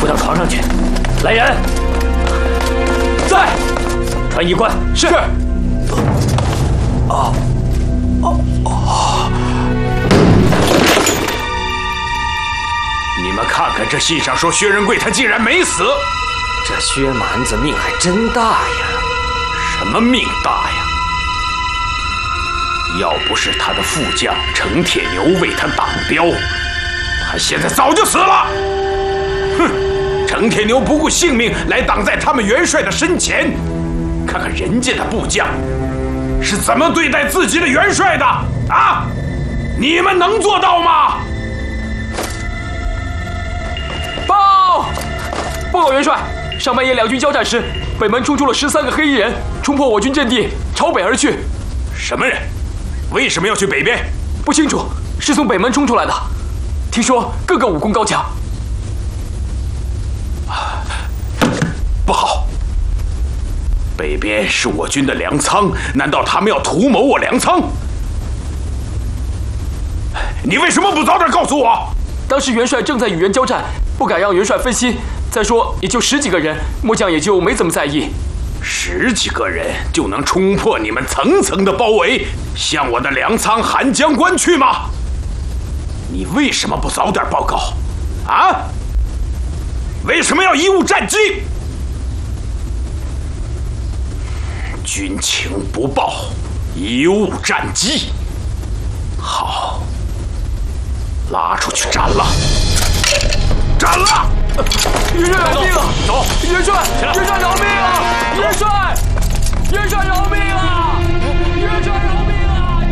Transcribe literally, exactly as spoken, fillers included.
到床上去。来人， 在。 传医官。 是。哦，哦哦！ 你们看看这信上说薛仁贵他竟然没死， 这薛蛮子命还真大呀！ 什么命大呀？要不是他的副将程铁牛为他挡镖，他现在早就死了。哼！程铁牛不顾性命来挡在他们元帅的身前，看看人家的部将是怎么对待自己的元帅的啊！你们能做到吗？ 报！报告元帅，上半夜两军交战时，北门冲出了十三个黑衣人，冲破我军阵地，朝北而去。 什么人？为什么要去北边？ 不清楚，是从北门冲出来的。听说个个武功高强。 不好！北边是我军的粮仓，难道他们要图谋我粮仓？你为什么不早点告诉我？ 当时元帅正在与人交战，不敢让元帅分心。再说，也就十几个人，末将也就没怎么在意。 十几个人就能冲破你们层层的包围，向我的粮仓韩江关去吗？你为什么不早点报告？啊？为什么要贻误战机？军情不报，贻误战机。好，拉出去斩了！斩了！ 元帅饶命啊！ 走！ 元帅，元帅饶命啊！元帅，元帅饶命啊！元帅饶命！